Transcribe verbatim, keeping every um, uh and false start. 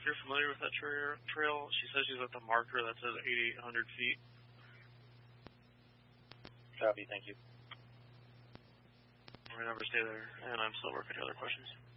you're familiar with that tra trail. She says she's at the marker that says eighty-eight hundred feet. Copy, thank you. Remember, stay there, and I'm still working on other questions.